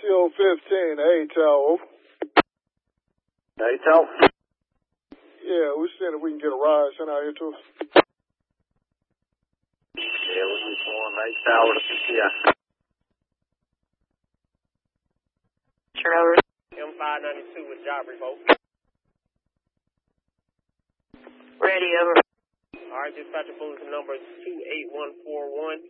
CO15, ATOL. ATOL? Yeah, we're seeing if we can get a ride sent out here to us. Yeah, we'll just one ATOL to PCI. Turn over. M592 with job revoke. Ready, over. Alright, dispatcher bulletin number 28141.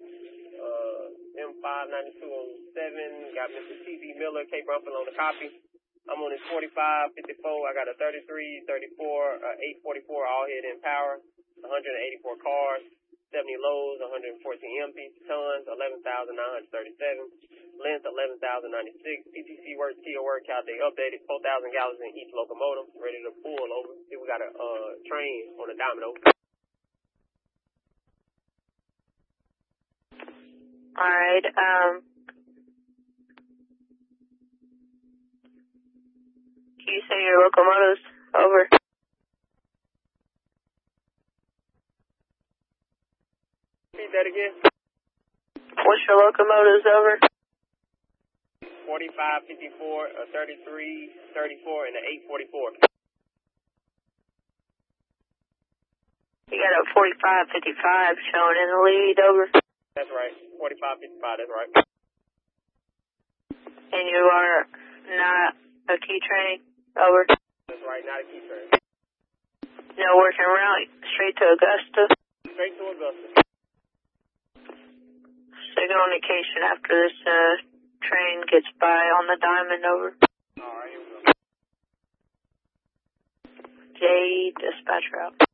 M59207. Got Mr. T.B. Miller, Cape Rumpel on the copy. I'm on his 4554. I got a 33, 34, 844 all hit in power. 184 cars. 70 loads, 114 empties, tons, 11,937, length 11,096, PTC work, TO work, count they updated, 4,000 gallons in each locomotive, ready to pull over. See, we got a train on a domino. Alright, can you say your locomotives? Over. Repeat that again. What's your locomotives? Over. 45, 54, 33, 34, and an 844. You got a 45, 55 showing in the lead. Over. That's right. 45, 55, that's right. And you are not a key train. Over. That's right, not a key train. No working route, straight to Augusta. Straight to Augusta. Signal indication after this train gets by on the diamond. Over. Alright, here we go. J dispatch route.